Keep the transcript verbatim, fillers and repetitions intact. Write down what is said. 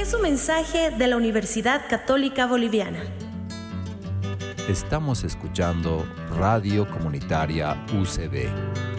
es un mensaje de la Universidad Católica Boliviana. Estamos escuchando Radio Comunitaria U C B.